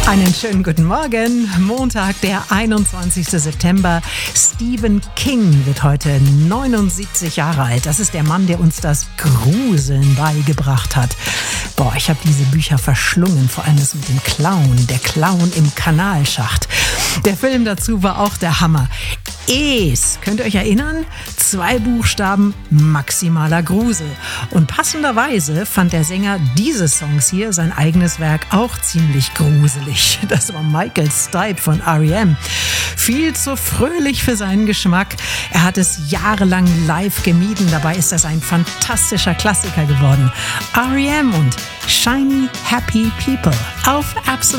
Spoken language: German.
Einen schönen guten Morgen. Montag, der 21. September. Stephen King wird heute 79 Jahre alt. Das ist der Mann, der uns das Gruseln beigebracht hat. Boah, ich habe diese Bücher verschlungen, vor allem das mit dem Clown. Der Clown im Kanalschacht. Der Film dazu war auch der Hammer. Es, könnt ihr euch erinnern? 2 Buchstaben, maximaler Grusel. Und passenderweise fand der Sänger dieses Songs hier, sein eigenes Werk, auch ziemlich gruselig. Das war Michael Stipe von R.E.M. Viel zu fröhlich für seinen Geschmack. Er hat es jahrelang live gemieden. Dabei ist das ein fantastischer Klassiker geworden. R.E.M. und Shiny Happy People auf Absolut.